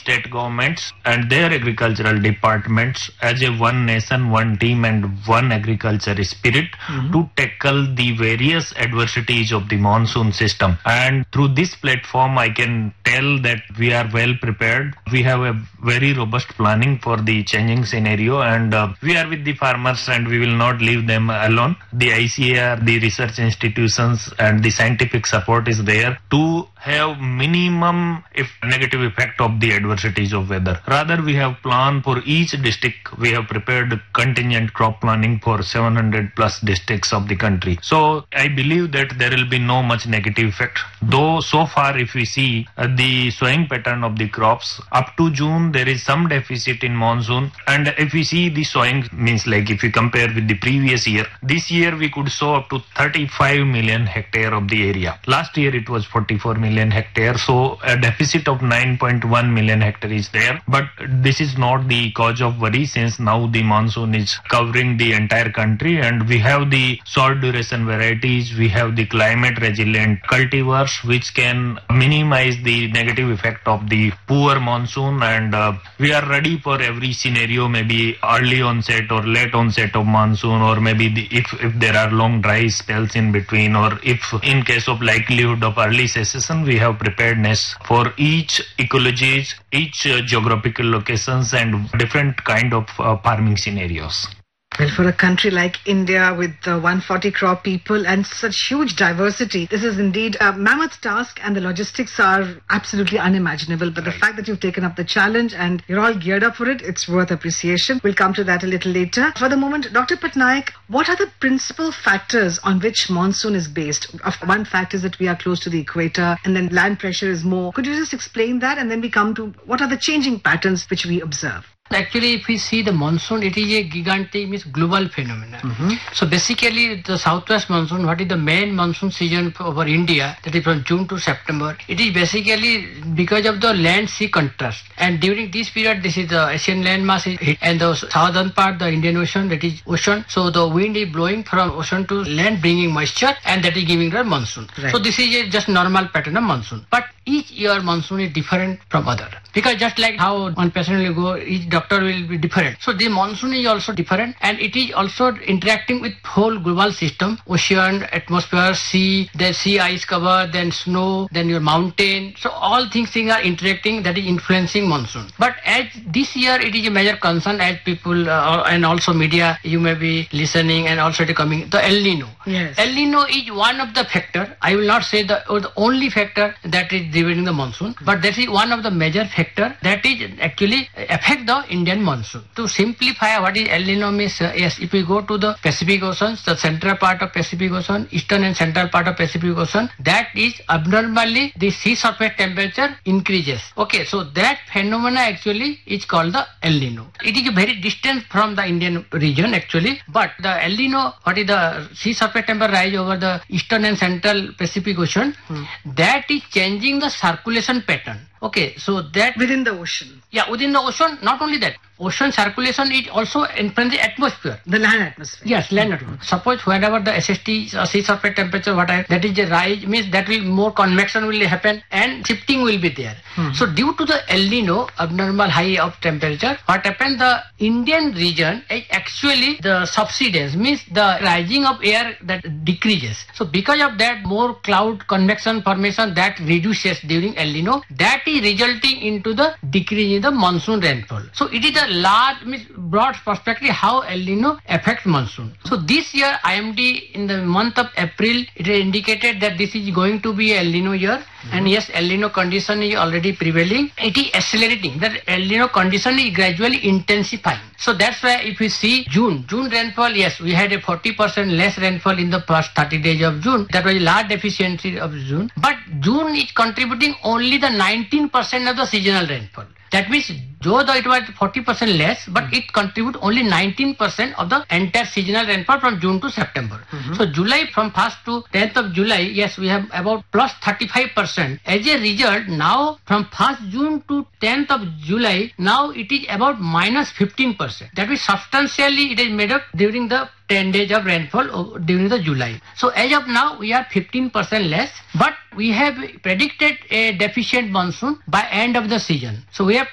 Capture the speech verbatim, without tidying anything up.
state governments and their agricultural departments as a one nation, one team and one agriculture spirit mm-hmm. to tackle the various adversities of the monsoon system. And through this platform, I can tell that we are well prepared. We have a very robust planning for the changing scenario, and uh, we are with the farmers and we will not leave them alone. The I C A R, the research institutions and the scientific support is there to have minimum if negative effect of the adversities of weather. Rather, we have planned for each district. We have prepared contingent crop planning for seven hundred plus districts of the country. So I believe that there will be no much negative effect. Though so far, if we see uh, the sowing pattern of the crops, up to June there is some deficit in monsoon. And if we see the sowing, means like if we compare with the previous year, this year we could sow up to thirty-five million hectare of the area. Last year it was forty-four million hectare. So a deficit of nine point one million hectare is there. But this is not the cause of worry, since now the monsoon is covering the entire country and we have the short duration varieties, we have the climate resilient cultivars which can minimize the negative effect of the poor monsoon, and uh, we are ready for every scenario, maybe early onset or late onset of monsoon, or maybe the, if, if there are long dry spells in between, or if in case of likelihood of early cessation, we have preparedness for each ecologies, each uh, geographical locations and different kind of uh, farming scenarios. Well, for a country like India with uh, one hundred forty crore people and such huge diversity, this is indeed a mammoth task, and the logistics are absolutely unimaginable. But right. the fact that you've taken up the challenge and you're all geared up for it, it's worth appreciation. We'll come to that a little later. For the moment, Doctor Patnaik, what are the principal factors on which monsoon is based? One fact is that we are close to the equator and then land pressure is more. Could you just explain that, and then we come to what are the changing patterns which we observe? Actually, if we see the monsoon, it is a gigantic, means global phenomenon. Mm-hmm. So basically, the southwest monsoon, what is the main monsoon season over India, that is from June to September, it is basically because of the land-sea contrast. And during this period, this is the Asian landmass is hit, and the southern part, the Indian Ocean, that is ocean. So the wind is blowing from ocean to land, bringing moisture, and that is giving the monsoon. Right. So this is a just normal pattern of monsoon. But each year monsoon is different from other. Because just like how one patient will go, each doctor will be different. So the monsoon is also different, and it is also interacting with whole global system, ocean, atmosphere, sea, then sea ice cover, then snow, then your mountain. So all things, things are interacting, that is influencing monsoon. But as this year it is a major concern, as people uh, and also media, you may be listening and also coming, the El Nino. Yes. El Nino is one of the factor. I will not say the, or the only factor that is driving the monsoon, mm-hmm. but that is one of the major factor that is actually affect the Indian monsoon. To simplify what is El Nino means, uh, yes, if we go to the Pacific Ocean, the central part of Pacific Ocean, eastern and central part of Pacific Ocean, that is abnormally the sea surface temperature increases. Okay, so that phenomena actually is called the El Nino. It is very distant from the Indian region actually, but the El Nino, what is the sea surface temperature rise over the eastern and central Pacific Ocean, hmm. that is changing the circulation pattern. Okay, so that within the ocean. Yeah, within the ocean, not only that. Ocean circulation is also in the atmosphere. The land atmosphere. Yes, land atmosphere. Suppose whenever the S S T, uh, sea surface temperature, what I, that is a rise, means that will more convection will happen and shifting will be there. Hmm. So due to the El Nino, abnormal high of temperature, what happened, the Indian region is actually the subsidence, means the rising of air that decreases. So because of that, more cloud convection formation that reduces during El Nino, that is resulting into the decrease in the monsoon rainfall. So it is a large, means broad perspective how El Nino affects monsoon. So this year I M D in the month of April, it is indicated that this is going to be El Nino year. Mm-hmm. And yes, El Nino condition is already prevailing. It is accelerating. That El Nino condition is gradually intensifying. So that's why if we see June, June rainfall, yes, we had a forty percent less rainfall in the first thirty days of June. That was a large deficiency of June. But June is contributing only the nineteen percent of the seasonal rainfall. That means, though it was forty percent less, but mm-hmm. it contributes only nineteen percent of the entire seasonal rainfall from June to September. Mm-hmm. So July, from first to tenth of July, yes, we have about plus thirty-five percent. As a result, now from first June to tenth of July, now it is about minus fifteen percent. That means substantially it is made up during the ten days of rainfall during the July. So as of now, we are fifteen percent less, but we have predicted a deficient monsoon by end of the season. So we have